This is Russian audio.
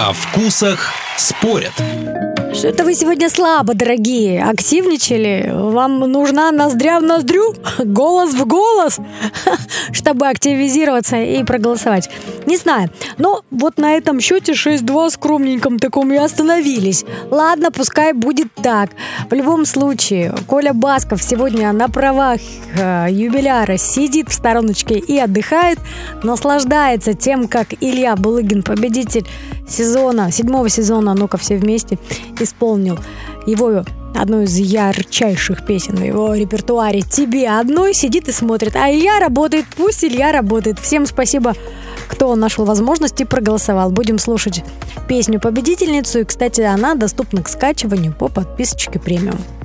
О вкусах спорят. Что-то вы сегодня слабо, дорогие. Активничали? Вам нужна ноздря в ноздрю, голос в голос, чтобы активизироваться и проголосовать. Не знаю. Но вот на этом счете 6-2 скромненьком таком и остановились. Ладно, пускай будет так. В любом случае, Коля Басков сегодня на правах юбиляра сидит в стороночке и отдыхает, наслаждается тем, как Илья Булыгин, победитель седьмого сезона «Ну-ка все вместе», исполнил его одну из ярчайших песен в его репертуаре «Тебе одной», сидит и смотрит. А Илья работает, пусть Илья работает. Всем спасибо, кто нашел возможность и проголосовал. Будем слушать песню-победительницу. И, кстати, она доступна к скачиванию по подписочке премиум.